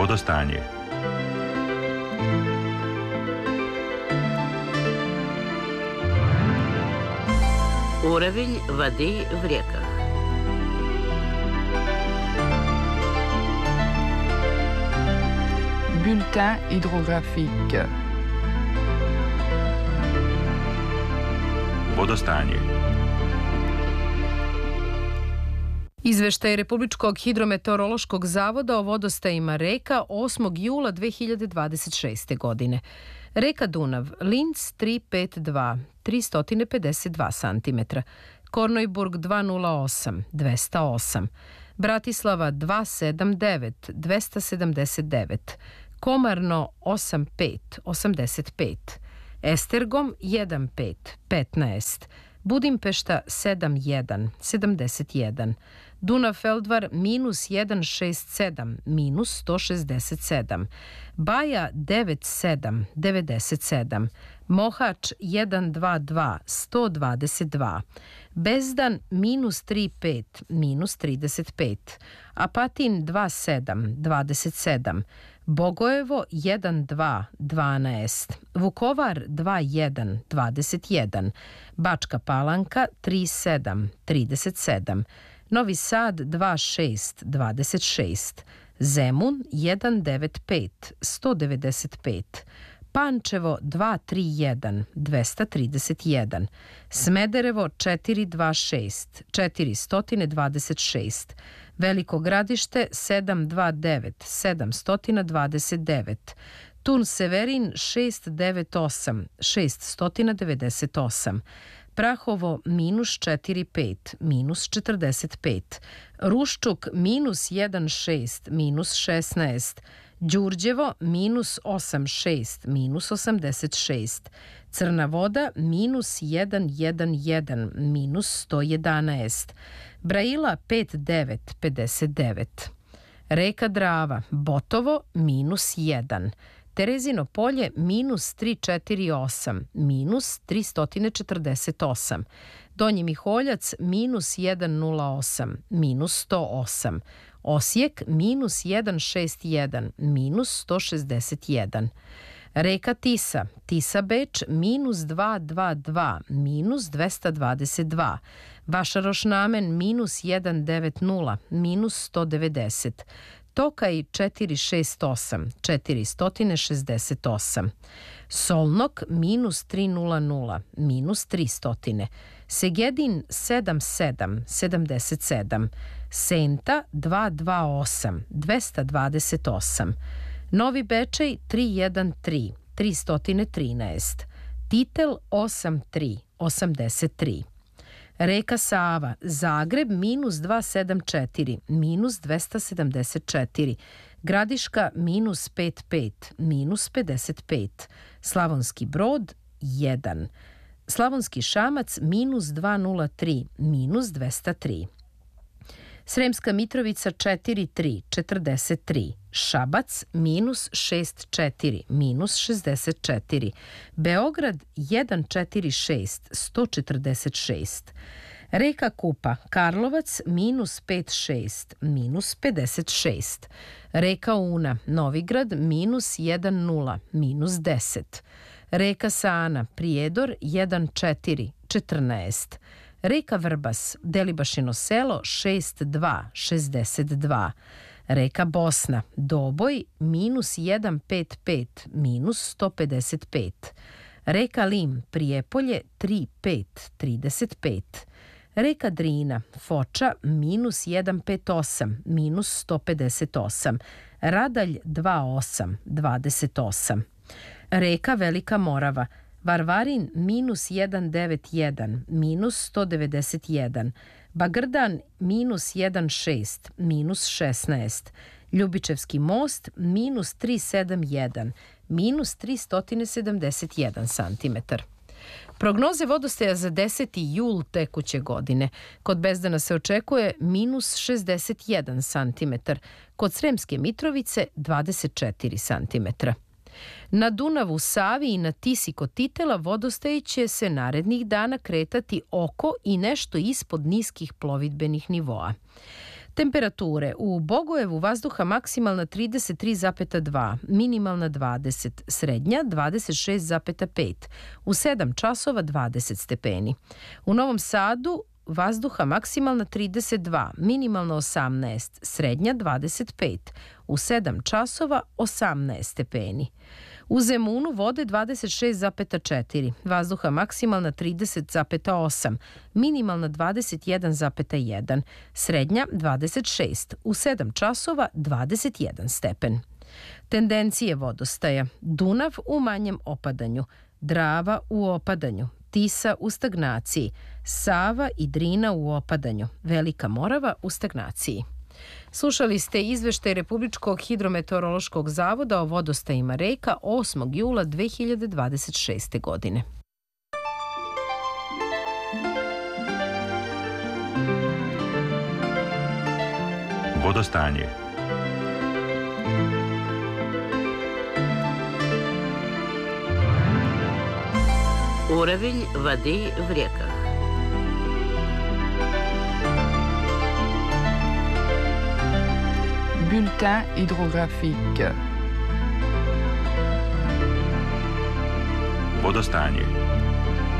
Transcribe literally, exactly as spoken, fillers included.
Vodostanje. Уровень воды в реках. Bulletin hydrographique. Vodostanje. Izveštaj Republičkog hidrometeorološkog zavoda o vodostajima reka osmog jula dve hiljade dvadeset šeste. godine. Reka Dunav, Linz tri pet dva, tristo pedeset dva centimetra, Kornojburg dva nula osam, dvesta osam, Bratislava dva sedam devet, dvesta sedamdeset devet, Komarno osam pet, osamdeset pet, Estergom jedan pet, petnaest, Budimpešta sedam jedan, sedamdeset jedan, Dunav-Feldvar minus jedan šest sedam, minus sto šezdeset sedam, Baja devet sedam, devedeset sedam, Mohač jedan dva dva, sto dvadeset dva, Bezdan minus tri pet, minus trideset pet, Apatin dva sedam, dvadeset sedam, Bogojevo jedan dva, dvanaest, Vukovar dva jedan, dvadeset jedan, Bačka Palanka tri sedam, trideset sedam, Novi Sad dva šest, dvadeset šest, Zemun jedan devet pet, sto devedeset pet, Pančevo dva tri jedan, dvesta trideset jedan, Smederevo četiri dva šest, četiristo dvadeset šest, Veliko Gradište sedam dva devet, sedamsto dvadeset devet, Tun Severin šest devet osam, šeststo devedeset osam, Prahovo minus četiri pet, minus četrdeset pet, Ruščuk minus jedan šest, minus šesnaest, Đurđevo minus osam šest, minus osamdeset šest, Crna Voda minus jedan jedan jedan, minus sto jedanaest, Braila pet devet, pedeset devet, Reka Drava, Botovo minus jedan, Terezino Polje minus tri četiri osam, minus tristo četrdeset osam, Donji Miholjac minus jedan nula osam, minus sto osam, Osijek minus jedan šest jedan, minus sto šezdeset jedan, Reka Tisa, Tisa Beč minus dva dva dva, minus dvesta dvadeset dva, Vašaroš Namen minus jedan devet nula, minus sto devedeset, Tokaj četiri šest osam, četiristo šezdeset osam, Solnok minus tri nula nula, minus tristo, Segedin sedam sedam, sedamdeset sedam, Senta dva dva osam, dvesta dvadeset osam, Novi Bečej tri jedan tri, tristo trinaest, Titel osam tri, osamdeset tri, Reka Sava, Zagreb minus dva sedam četiri, minus dvesta sedamdeset četiri, Gradiška minus pet pet, minus pedeset pet, Slavonski Brod jedan, Slavonski Šamac minus dva nula tri, minus dvesta tri, Sremska Mitrovica četiri tri, četrdeset tri, Šabac minus šest četiri, minus šezdeset četiri, Beograd jedan četiri šest, sto četrdeset šest, Reka Kupa, Karlovac minus pet šest, minus pedeset šest, Reka Una, Novigrad minus jedan nula, minus deset, Reka Sana, Prijedor jedan četiri, četrnaest, Reka Vrbas, Delibašino selo šest dva, šezdeset dva, Reka Bosna, Doboj minus jedan pet pet, minus sto pedeset pet, Reka Lim, Prijepolje tri pet, trideset pet, Reka Drina, Foča minus jedan pet osam, minus sto pedeset osam, Radalj dva osam, dvadeset osam, Reka Velika Morava, Varvarin minus jedan devet jedan, minus sto devedeset jedan, Bagrdan minus jedan šest, minus šesnaest, Ljubičevski most minus tri sedam jedan, minus tristo sedamdeset jedan centimetar. Prognoze vodostaja za deseti jul tekuće godine. Kod Bezdana se očekuje minus šezdeset jedan centimetar, kod Sremske Mitrovice dvadeset četiri centimetra. Na Dunavu, Savi i na Tisi kod Titela vodostaji će se narednih dana kretati oko i nešto ispod niskih plovidbenih nivoa. Temperature u Bogojevu vazduha maksimalna trideset tri zarez dva, minimalna dvadeset, srednja dvadeset šest zarez pet, u sedam časova dvadeset stepeni. U Novom Sadu vazduha maksimalna trideset dva, minimalna osamnaest, srednja dvadeset pet, u sedam časova osamnaest stepeni. U Zemunu vode dvadeset šest zarez četiri, vazduha maksimalna trideset zarez osam, minimalna dvadeset jedan zarez jedan, srednja dvadeset šest, u sedam časova dvadeset jedan stepen. Tendencije vodostaja: Dunav u manjem opadanju, Drava u opadanju, Tisa u stagnaciji, Sava i Drina u opadanju, Velika Morava u stagnaciji. Slušali ste izveštaj Republičkog hidrometeorološkog zavoda o vodostajima reka osmog jula dve hiljade dvadeset šeste. godine. Vodostanje. Уровень воды в реках. Bulletin hydrographique. Vodostanje.